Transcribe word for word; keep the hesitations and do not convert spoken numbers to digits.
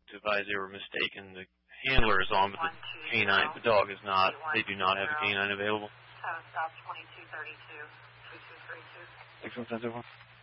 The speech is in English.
to advise they were mistaken. The handler is on, but the canine, the dog is not. They do not have a canine available. Town stop twenty-two thirty-two, two two three two. six one seven one.